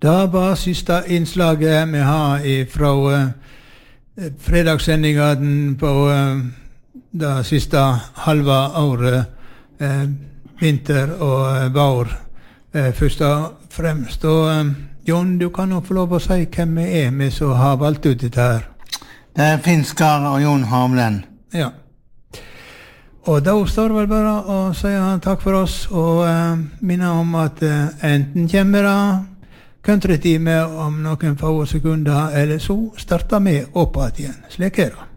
Det var siste innslaget vi har fra fredagssendingen på det siste halve året, vinter og vår, først og fremst. Og John, du kan nok få lov å si hvem vi som har valgt ut dette her. Det Finn Skar og Jon Havlen. Ja. Og da står det vel bare å si takk for oss, og minne om at enten kommer det countrytime om noen få sekunder, eller så starter vi opp igjen. Slik er det.